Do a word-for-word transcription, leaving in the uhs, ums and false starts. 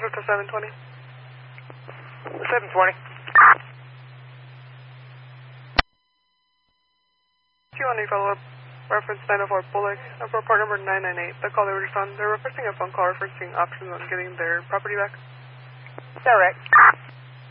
Roger to seven twenty. seven twenty. Q one A follow-up, reference nine oh four Bullock, for report number nine nine eight. The call they were just on, they're requesting a phone call referencing options on getting their property back. Direct.